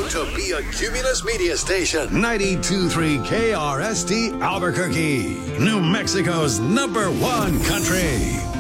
to be a Cumulus Media Station. 92.3 KRST Albuquerque, New Mexico's #1 country.